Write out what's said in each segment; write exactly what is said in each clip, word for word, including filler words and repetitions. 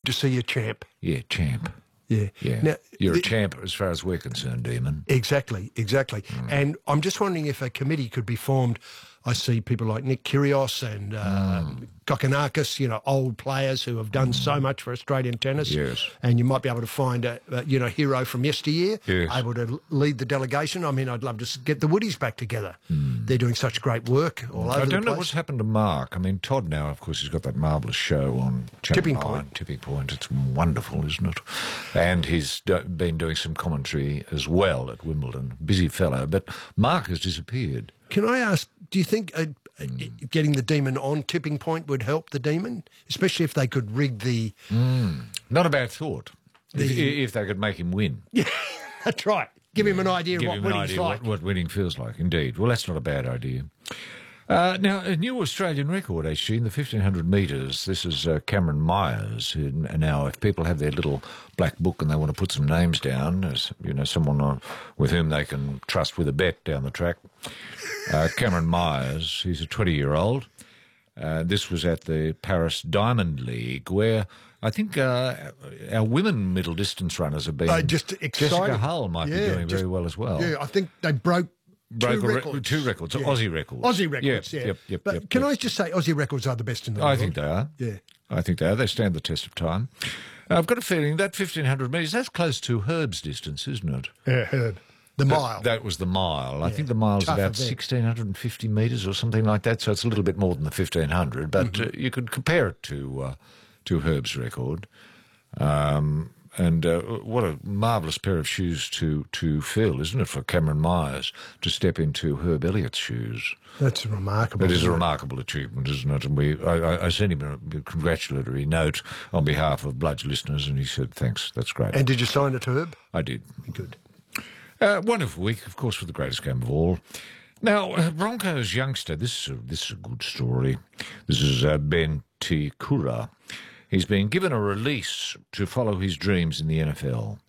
to see you, champ. Yeah, champ. Yeah. Yeah. Now, You're the, a champ as far as we're concerned, Demon. Exactly, exactly. Mm. And I'm just wondering if a committee could be formed. I see people like Nick Kyrgios and uh, mm. Kokkinakis, you know, old players who have done mm. so much for Australian tennis. Yes. And you might be able to find a, a you know, hero from yesteryear, yes. able to lead the delegation. I mean, I'd love to get the Woodies back together. Mm. They're doing such great work all over the place. I don't know what's happened to Mark. I mean, Todd now, of course, he's got that marvellous show on Channel Tipping nine, Point. Tipping Point. It's wonderful, isn't it? And he's do- been doing some commentary as well at Wimbledon. Busy fellow. But Mark has disappeared. Can I ask, do you think uh, mm. getting the Demon on Tipping Point would help the Demon, especially if they could rig the... Mm. Not a bad thought, the, if, if they could make him win. Yeah, that's right. Give yeah. him an idea Give of what him an winning's idea like. What, what winning feels like, indeed. Well, that's not a bad idea. Uh, now, a new Australian record, H G, in the fifteen hundred metres. This is uh, Cameron Myers. Who, now, if people have their little black book and they want to put some names down, as you know, someone uh, with whom they can trust with a bet down the track, uh, Cameron Myers, he's a twenty-year-old. Uh, this was at the Paris Diamond League, where I think uh, our women middle distance runners have been... Uh, just excited. Jessica Hull might yeah, be doing just, very well as well. Yeah, I think they broke... Broke two re- records. Two records, yeah. Aussie records. Aussie records, yeah. Yep, yep, but yep, can yep. I just say Aussie records are the best in the world? I think they are. Yeah. I think they are. They stand the test of time. Uh, I've got a feeling that fifteen hundred metres, that's close to Herb's distance, isn't it? Yeah, Herb. The that, mile. That was the mile. Yeah. I think the mile's Tough about event. sixteen fifty metres or something like that, so it's a little bit more than the fifteen hundred, but mm-hmm. uh, you could compare it to, uh, to Herb's record. Um... And uh, what a marvellous pair of shoes to, to fill, isn't it, for Cameron Myers to step into Herb Elliott's shoes. That's remarkable. It is a remarkable achievement, isn't it? And we, I, I sent him a congratulatory note on behalf of Bludge listeners, and he said, thanks, that's great. And did you sign it to Herb? I did. Good. Uh, wonderful week, of course, for the greatest game of all. Now, uh, Broncos youngster, this is, a, this is a good story. This is uh, Ben Te Kura. He's been given a release to follow his dreams in the N F L.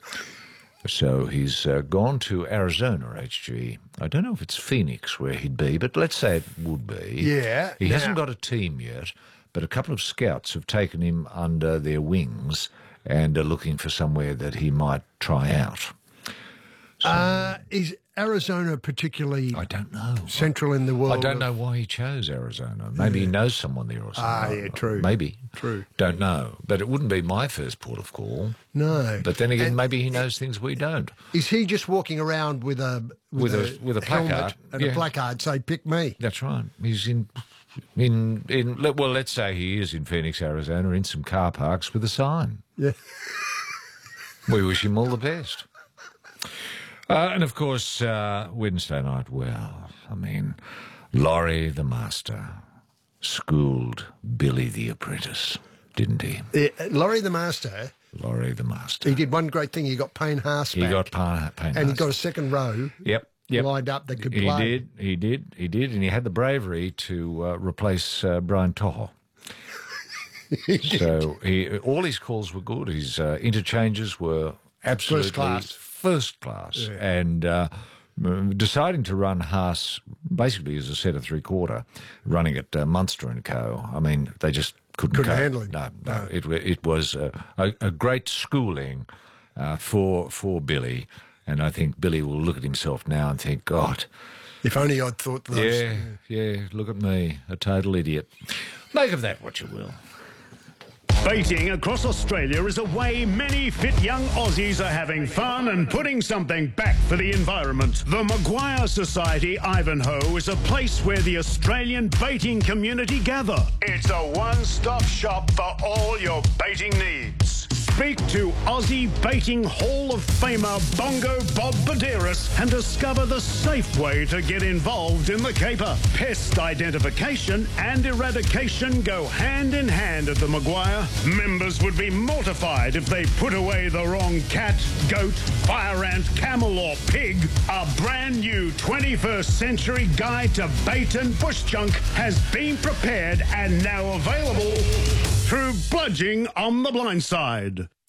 So he's uh, gone to Arizona, H G. I don't know if it's Phoenix where he'd be, but let's say it would be. Yeah. He now. hasn't hasn't got a team yet, but a couple of scouts have taken him under their wings and are looking for somewhere that he might try out. So, uh, is Arizona particularly I don't know. central in the world? I don't of... know why he chose Arizona. Maybe yeah. he knows someone there or something. Ah, yeah, true. Maybe. True. Don't know. But it wouldn't be my first port of call. No. But then again, and maybe he knows things we don't. Is he just walking around with a with, with a, a with a placard and yeah. a placard say "Pick me"? That's right. He's in in in well, let's say he is in Phoenix, Arizona, in some car parks with a sign. Yeah. We wish him all the best. Uh, and, of course, uh, Wednesday night, well, I mean, Laurie the Master schooled Billy the Apprentice, didn't he? Uh, Laurie the Master. Laurie the Master. He did one great thing. He got Payne Haas back. He got Payne, Payne And Haas. he got a second row yep, yep. lined up that could he play. He did, he did, he did, and he had the bravery to uh, replace uh, Brian Toho. he so he, all his calls were good. His uh, interchanges were absolutely... First class. First class, yeah. and uh, deciding to run Haas basically as a set of three quarter, running at uh, Munster and Co. I mean, they just couldn't, couldn't cope. handle him. No, no, no. It it was a, a, a great schooling uh, for for Billy, and I think Billy will look at himself now and think, God, if only I'd thought those. Yeah, yeah. Look at me, a total idiot. Make of that what you will. Baiting across Australia is a way many fit young Aussies are having fun and putting something back for the environment. The Maguire Society Ivanhoe is a place where the Australian baiting community gather. It's a one-stop shop for all your baiting needs. Speak to Aussie Baiting Hall of Famer Bongo Bob Baderas and discover the safe way to get involved in the caper. Pest identification and eradication go hand in hand at the Maguire. Members would be mortified if they put away the wrong cat, goat, fire ant, camel or pig. A brand new twenty-first century guide to bait and bush junk has been prepared and now available through Bludging on the Blind Side.